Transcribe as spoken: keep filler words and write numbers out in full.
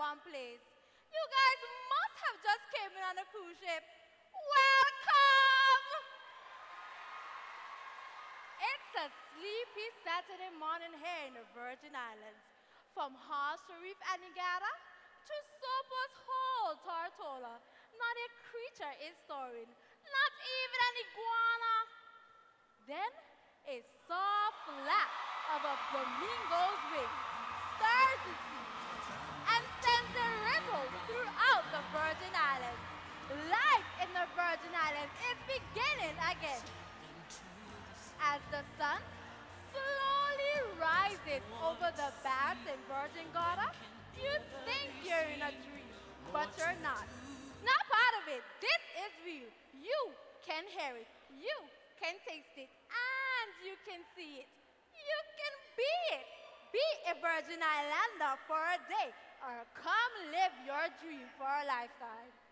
someplace. You guys must have just came in on a cruise ship. Welcome! It's a sleepy Saturday morning here in the Virgin Islands. From Horse Reef, Anegada to Sopo's Hole, Tortola, not a creature is stirring, not even an iguana. Then a soft flap of a flamingo's wing stirs the sea and sends a ripple throughout the Virgin Islands. Life in the Virgin Islands is beginning again. As the sun slowly rises over the baths in Virgin Gorda, you think you're in a dream, but you're not. Not part of it. This is real. You can hear it. You can taste it. And you can see it. You can be it. Be a Virgin Islander for a day, or come live your dream for a lifetime.